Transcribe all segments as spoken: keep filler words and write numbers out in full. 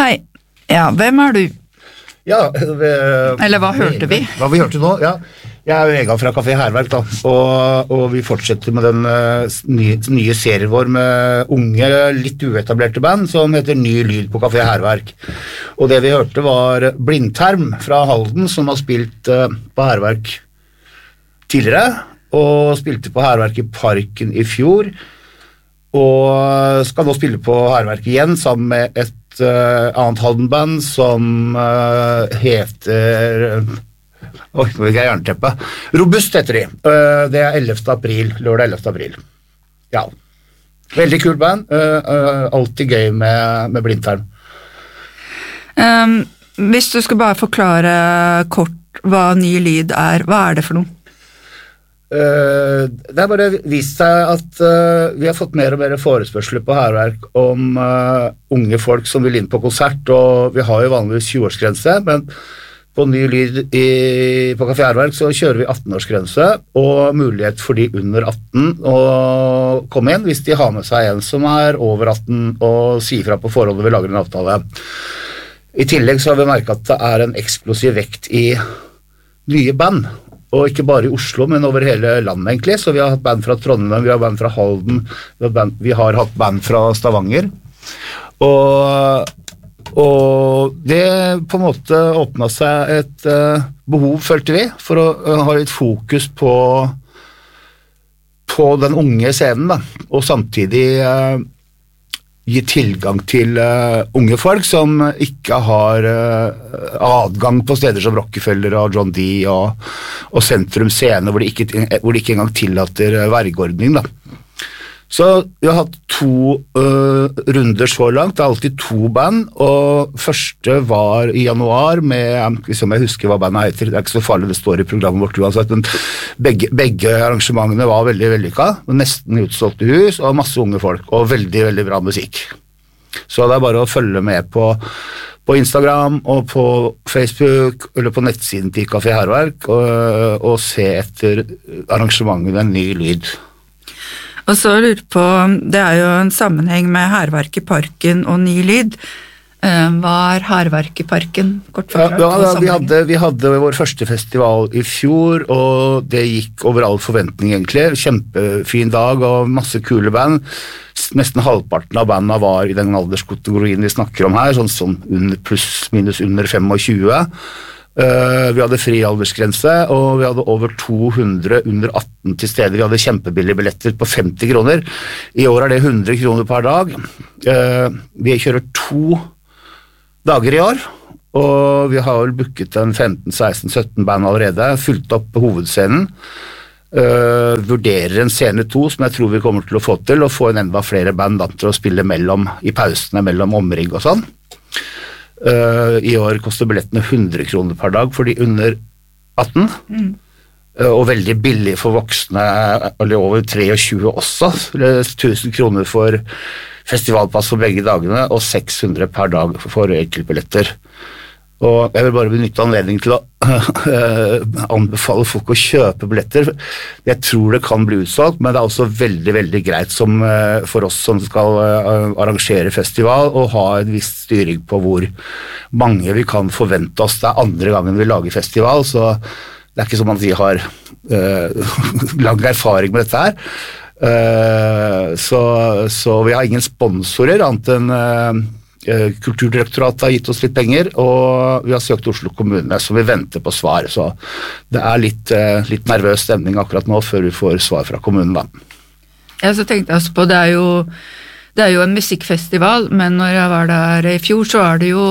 Hei. Ja, hvem er du? Ja, vi, Eller hva hørte vi? Hva vi hørte nå, ja. Jeg er Vegard fra Kafé Herverk da, og, og vi fortsetter med den uh, nye, nye serien vår med unge, litt uetablerte band som heter Ny Lyd på Kafé Herverk. Og det vi hørte var Blindtarm fra Halden som har spilt uh, på Herverk tidligere, og spilte på Herverk i Parken i fjor, og skal nå spille på Herverk igjen sammen med et uh, annet Halden-band som uh, heter... Oi, nå fikk jeg jernteppe. Robust heter de. Uh, det er ellevte april, lørdag ellevte april. Ja. Veldig kul band. Uh, uh, alltid gøy med, med Blindtarm. Um, hvis du skal bare forklare kort hva Ny Lyd er, hva er det for noe? Uh, det har bare vist seg at uh, vi har fått mer og mer forespørsler på Herverk om uh, unge folk som vil inn på konsert, og vi har jo vanligvis tjue-årsgrense, men på Ny Lyd i, på Kafé Herverk så kjører vi atten-årsgrense og mulighet for de under atten å komme inn hvis de har med seg en som er over atten og sier fra på forholdet vi lager en avtale. I tillegg så har vi merket at det er en eksplosiv vekt i nye band, og ikke bare i Oslo, men over hele landet egentlig. Så vi har hatt band fra Trondheim, vi har band fra Halden, vi har, band, vi har hatt band fra Stavanger, og Og det på en måte åpnet seg et uh, behov, følte vi, for å uh, ha litt fokus på, på den unge scenen, da, og samtidig uh, gi tilgang til uh, unge folk som ikke har uh, adgang på steder som Rockefeller og John D. og, og Sentrum Scene, hvor de ikke, hvor de ikke engang tillater uh, vergeordning, da. Så vi har hatt to uh, runder så langt, det er alltid to band, og første var i januar med, hvis jeg husker hva bandet heter, det er ikke så farlig, det står i programmet vårt uansett, men begge, begge arrangementene var veldig vellykket, nesten utsolgte hus, og masse unge folk, og veldig, veldig bra musikk. Så det er bare å følge med på, på Instagram, og på Facebook, eller på nettsiden til Kafé Herverk, og, og se etter arrangementene Ny Lyd. Og så lurer på, det er jo en sammenheng med Herverk i Parken og Ny Lyd. Hva er Herverk i Parken, kort forklart? Ja, ja vi, hadde, vi hadde vår første festival i fjor, og det gikk over all forventning egentlig. Kjempefin dag og masse kule band. Nesten halvparten av bandene var i den alderskategorien vi snakker om her, sånn som under, pluss minus under tjuefem. Uh, vi hadde fri aldersgrense, og vi hadde over to hundre under atten til steder. Vi hadde kjempebillige billetter på femti kroner. I år er det hundre kroner per dag. Uh, vi kjører to dager i år, og vi har vel booket en femten, seksten, sytten band allerede, fylt opp på hovedscenen. Uh, vurderer en scene to, som jeg tror vi kommer til å få til, og få en enda flere band da, til å spille mellom, i pausene mellom omring og sånn. Uh, I år koster billettene hundre kroner per dag for de under atten, mm. uh, og veldig billig for voksne, eller over tjuetre også, tusen kroner for festivalpass for begge dagene, og seks hundre per dag for enkeltbilletter. Og jeg vil bare benytte anledning til å uh, anbefale folk å kjøpe billetter. Jeg tror det kan bli utsolgt, men det er også veldig, veldig greit som, uh, for oss som skal uh, arrangere festival, og ha en viss styring på hvor mange vi kan forvente oss. Det er andre gangen vi lager festival, så det er ikke som man sier har uh, lang erfaring med dette her. Uh, så, så vi har ingen sponsorer, annet enn uh, Kulturdirektoratet har gitt oss litt penger, og vi har søkt Oslo kommune, så vi venter på svar. Så det er litt, litt nervøs stemning akkurat nå, før vi får svar fra kommunen da. Ja, så tenkte jeg også på, det er jo, det er jo en musikkfestival, men når jeg var der i fjor, så er det jo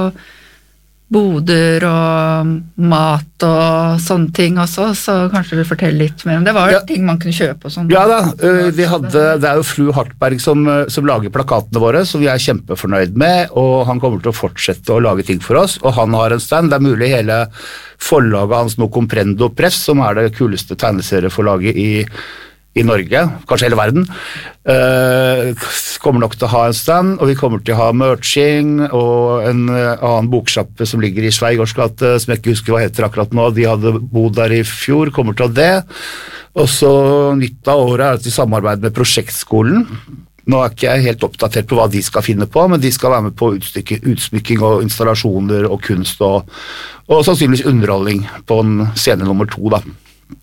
boder og mat og sånne ting også, så kanskje du forteller litt mer om det. Var det ja. ting man kunne kjøpe og sånn? Ja da, vi hadde, det er jo Fru Hartberg som, som lager plakatene våre, som vi er kjempefornøyd med, og han kommer til å fortsette å lage ting for oss, og han har en stand. Det er mulig hele forlaget hans No Comprendo Press, som er det kuleste tegneserieforlaget i i Norge, kanskje hele verden, uh, kommer nok til å ha en stand, og vi kommer til å ha merching, og en uh, annen boksjappe som ligger i Sveigårdsgate, som jeg ikke husker hva heter akkurat nå, de hadde bodd der i fjor, kommer til å ha det, og så nytt av året er at vi samarbeider med Prosjektskolen, Nå er ikke jeg helt oppdatert på hva de skal finne på, men de skal være med på utstykke, utsmykking og installasjoner og kunst og, og sannsynligvis underholdning på en scene nummer to da.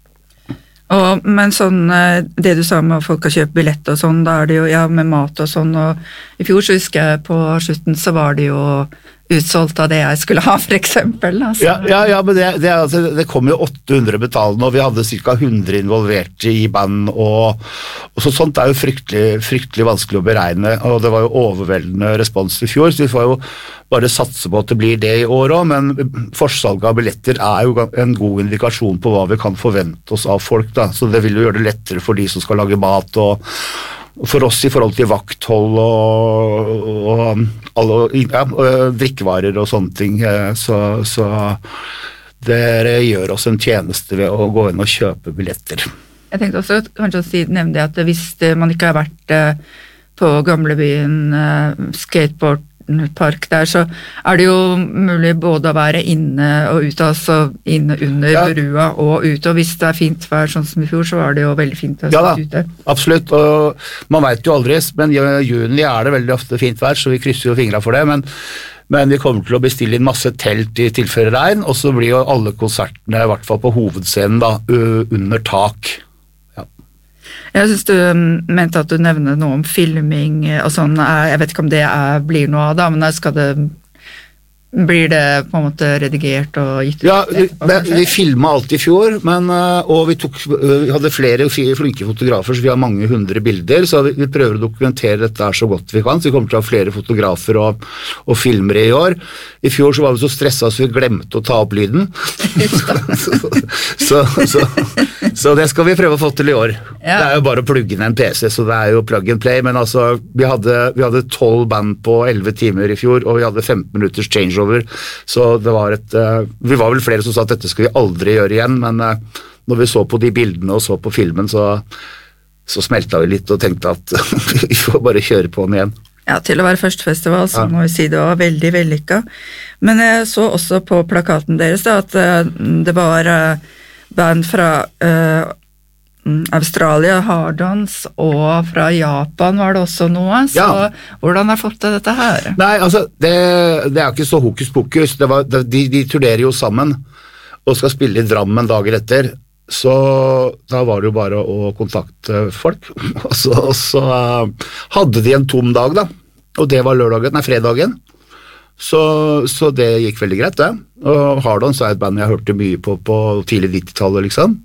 Og, men sånn, det du sa med at folk kan kjøpe billett og sånn, da er det jo, ja, med mat og sånn, og i fjor så husker jeg på slutten så var det jo utsolgt av det jeg skulle ha, for eksempel. Altså. Ja, ja, ja, men det, det, altså, det kom jo åtte hundre betalende, og vi hadde cirka hundre involverte i band, og, og så, sånt er jo fryktelig, fryktelig vanskelig å beregne, og det var jo overveldende respons i fjor, så vi får jo bare satse på at det blir det i år også, men forsalget av billetter er jo en god indikasjon på hva vi kan forvente oss av folk, da. Så det vil jo gjøre det lettere for de som skal lage mat, og for oss i forhold til vakthold og, og, alle, ja, og drikkevarer og sånne ting, så, så dere gjør oss en tjeneste ved å gå inn og kjøpe billetter. Jeg tenkte også kanskje å si, nevne det at hvis man ikke har vært på Gamlebyen skateboardpark der, så er det jo mulig både å være inne og ute, altså inne under ja. brua og ute, og hvis det er fint vær sånn som i fjor, så er det jo veldig fint å ja, sitte ute. Absolutt, og man vet jo aldri, men i juni er det veldig ofte fint vær, så vi krysser jo fingrene for det, men Men vi kommer til å bestille inn masse telt i tilfelle regn, og så blir jo alle konsertene, i hvert fall på hovedscenen, da, under tak. Ja. Jeg synes du mente at du nevner noe om filming og sånn. Jeg vet ikke om det er, blir noe av det, men skal det, blir det på en måte redigert og gitt ut? Ja, vi, vi filmet alt i fjor, men, og vi, tok, vi hadde flere flinke fotografer, så vi har mange hundre bilder, så vi, vi prøver å dokumentere dette her så godt vi kan, så vi kommer til å ha flere fotografer og, og filmere i år. I fjor så var vi så stresset så vi glemte å ta opp lyden. så, så, så, så det skal vi prøve å få til i år. Ja. Det er jo bare å plugge inn en P C, så det er jo plug and play, men altså, vi hadde, vi hadde tolv band på elleve timer i fjor, og vi hadde femten minutters changeover, så det var et, uh, vi var vel flere som sa at dette skal vi aldri gjøre igjen, men uh, når vi så på de bildene og så på filmen, så, så smeltet vi litt og tenkte at vi får bare kjøre på den igjen. Ja, til å være førstefestival, så ja. Må vi si det var veldig vellykket. Men jeg så også på plakaten deres da, at uh, det var uh, band fra uh, Australia, Hardons, og fra Japan var det også noe, så ja. Hvordan har fått til dette her? Nei, altså, det, det er ikke så hokus pokus, det var, det, de, de turnerer jo sammen, og skal spille i Drammen dagen etter, så da var det jo bare å kontakte folk, og så, og så uh, hadde de en tom dag da, og det var lørdagen, nei, fredagen, så, så det gikk veldig greit det, og Hardons er et band jeg hørte mye på på tidlig nittitallet liksom,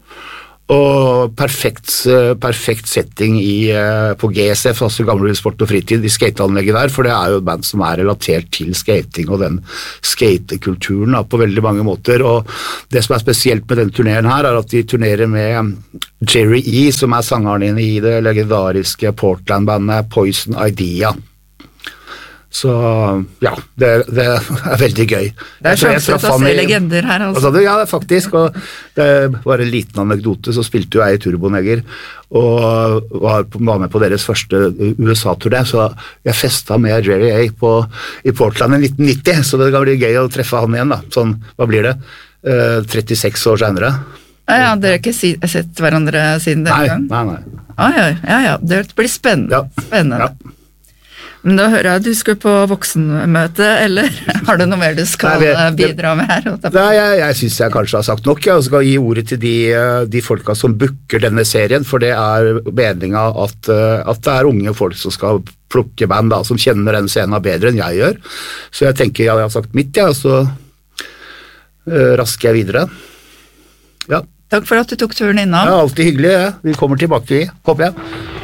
og perfekt, perfekt setting i, på G S F, altså Gamle Sport og Fritid, i skateanlegget der, for det er jo et band som er relatert til skating og den skatekulturen da, på veldig mange måter, og det som er spesielt med den turneren her, er at de turnerer med Jerry E, som er sangeren i det legendariske Portland-bandet Poison Idea. Så ja, det, det er veldig gøy. Det er sjanse til å se legender her altså. Ja, faktisk, og det var en liten anekdote, så spilte jo jeg i Turboneger, og var, var med på deres første U S A-turné, så jeg festet med Jerry A på, i Portland i nitten nitti, så det kan bli gøy å treffe han igjen da, sånn, hva blir det, uh, trettiseks år senere. Ja, ja, dere har ikke si, sett hverandre siden den gang? Nei, nei, nei. Ah, ja, ja, ja, det blir spennende. Ja. Spennende. Ja. Men da hører jeg at du skal på voksenmøte, eller har du noe mer du skal Nei, det, bidra med her? Nei, jeg, jeg synes jeg kanskje har sagt nok, jeg skal gi ordet til de, de folka som booker denne serien, for det er meningen at, at det er unge folk som skal plukke band da, som kjenner den scenen bedre enn jeg gjør. Så jeg tenker jeg har sagt mitt, ja, så uh, rasker jeg videre. Ja. Takk for at du tok turen innom. Ja, alltid hyggelig, ja. Vi kommer tilbake, håper jeg.